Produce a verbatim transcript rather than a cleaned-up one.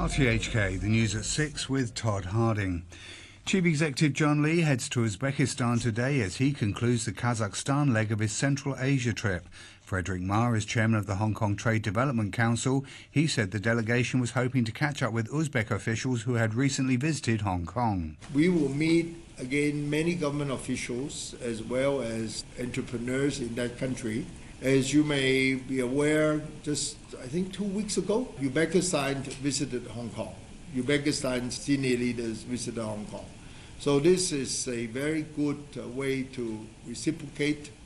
R T H K, the news at six with Todd Harding. Chief Executive John Lee heads to Uzbekistan today as he concludes the Kazakhstan leg of his Central Asia trip. Frederick Ma is chairman of the Hong Kong Trade Development Council. He said the delegation was hoping to catch up with Uzbek officials who had recently visited Hong Kong. We will meet again many government officials as well as entrepreneurs in that country. As you may be aware, just I think two weeks ago, Uzbekistan visited Hong Kong. Uzbekistan senior leaders visited Hong Kong. So this is a very good uh, way to reciprocate